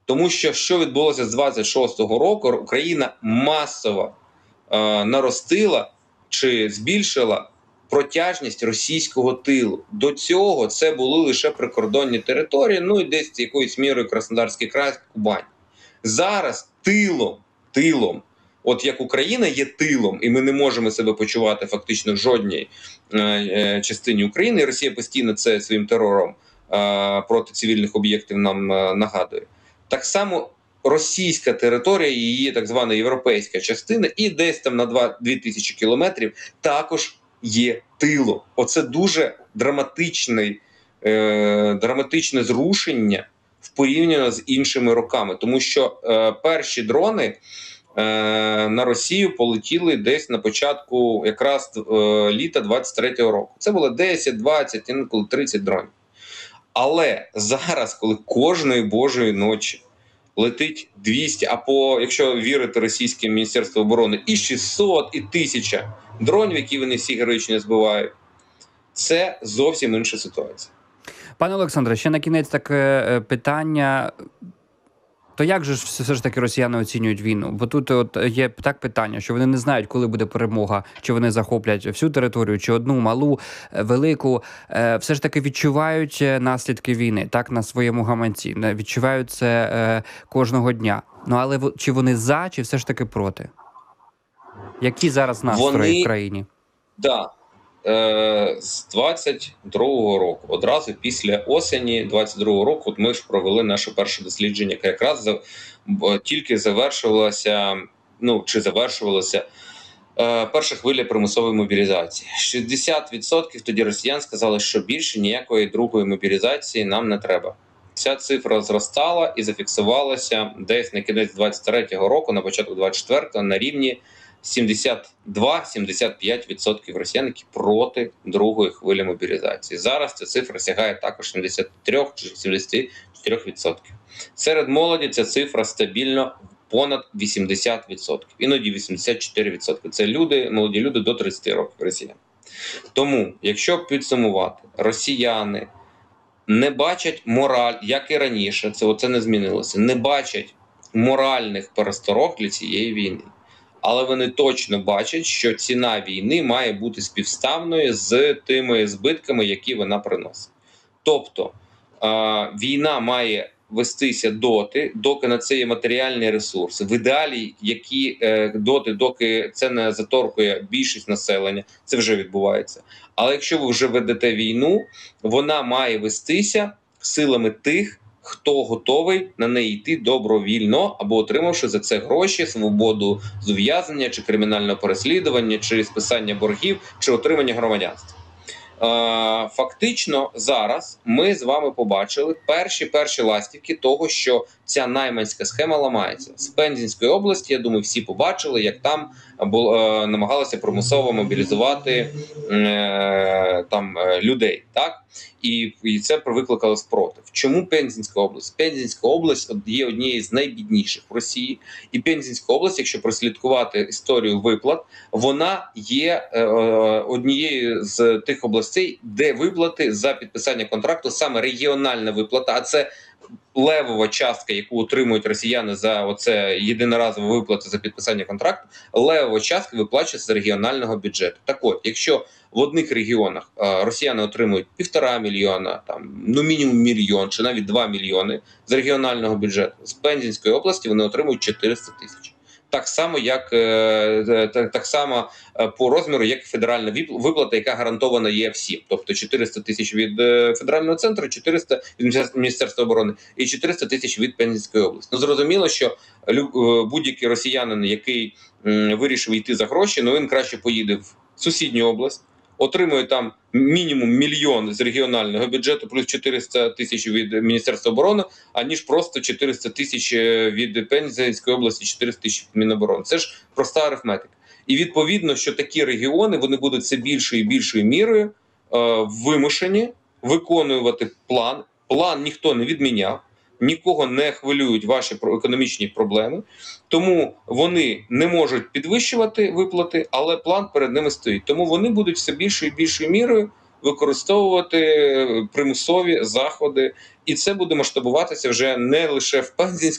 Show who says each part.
Speaker 1: Тому що відбулося з 26-го року, Україна масово наростила чи збільшила протяжність російського тилу. До цього це були лише прикордонні території, ну і десь якоюсь мірою Краснодарський край, Кубань. Зараз тилом, от як Україна є тилом, і ми не можемо себе почувати фактично в жодній частині України, і Росія постійно це своїм терором проти цивільних об'єктів нам нагадує. Так само російська територія, її так звана європейська частина, і десь там на 2000 кілометрів також є тилом. Оце дуже драматичне зрушення в порівняно з іншими роками. Тому що перші дрони на Росію полетіли десь на початку якраз літа 23-го року. Це було 10, 20, інколи 30 дронів. Але зараз, коли кожної божої ночі летить 200, якщо вірити російським Міністерству оборони, і 600, і 1000 дронів, які вони всі героїчно збивають, це зовсім інша ситуація.
Speaker 2: Пане Олександре, ще на кінець таке питання. То як же все ж таки росіяни оцінюють війну? Бо тут є так питання, що вони не знають, коли буде перемога, чи вони захоплять всю територію, чи одну малу, велику. Все ж таки відчувають наслідки війни, так, на своєму гаманці. Відчувають це кожного дня. Ну, але чи вони за, чи все ж таки проти? Які зараз настрої в країні?
Speaker 1: Так. З 22-го року, одразу після осені 22-го року, ми ж провели наше перше дослідження, яке якраз тільки завершувалася перша хвиля примусової мобілізації. 60% тоді росіян сказали, що більше ніякої другої мобілізації нам не треба. Ця цифра зростала і зафіксувалася десь на кінець 23-го року, на початку 24-го, на рівні 72-75% росіян, які проти другої хвилі мобілізації. Зараз ця цифра сягає також 73-74%. Серед молоді ця цифра стабільно понад 80%, іноді 84%. Це молоді люди до 30 років росіян. Тому, якщо підсумувати, росіяни не бачать мораль, як і раніше, це не змінилося, не бачать моральних пересторог для цієї війни. Але вони точно бачать, що ціна війни має бути співставною з тими збитками, які вона приносить. Тобто війна має вестися доки на це є матеріальні ресурси. В ідеалі, доки це не заторкує більшість населення, це вже відбувається. Але якщо ви вже ведете війну, вона має вестися силами тих, хто готовий на неї йти добровільно, або отримавши за це гроші, свободу з ув'язнення, чи кримінального переслідування, чи списання боргів, чи отримання громадянства. Фактично зараз ми з вами побачили перші ластівки того, що ця найманська схема ламається. З Пензенської області, я думаю, всі побачили, як там намагалися примусово мобілізувати людей, так? І це викликало спротив. Чому Пензенська область? Пензенська область є однією з найбідніших в Росії. І Пензенська область, якщо прослідкувати історію виплат, вона є однією з тих областей, де виплати за підписання контракту, саме регіональна виплата, а це левова частка, яку отримують росіяни за оце єдиноразову виплату за підписання контракту, левова частка виплачується з регіонального бюджету. Так от, якщо в одних регіонах росіяни отримують 1,5 мільйона, мінімум 1 мільйон, чи навіть 2 мільйони з регіонального бюджету, з Пензенської області вони отримують 400 тисяч. Так само по розміру, як і федеральна виплата, яка гарантована є всім. Тобто 400 тисяч від федерального центру, 400 від Міністерства оборони і 400 тисяч від Пензенської області. Зрозуміло, що будь-який росіянин, який вирішив йти за гроші, він краще поїде в сусідню область, отримує там мінімум 1 мільйон з регіонального бюджету, плюс 400 тисяч від Міністерства оборони, аніж просто 400 тисяч від Пензенської області, 400 тисяч від Міноборони. Це ж проста арифметика. І відповідно, що такі регіони, вони будуть все більшою і більшою мірою вимушені виконувати план. План ніхто не відміняв. Нікого не хвилюють ваші економічні проблеми, тому вони не можуть підвищувати виплати, але план перед ними стоїть. Тому вони будуть все більшою і більшою мірою використовувати примусові заходи, і це буде масштабуватися вже не лише в Пензенській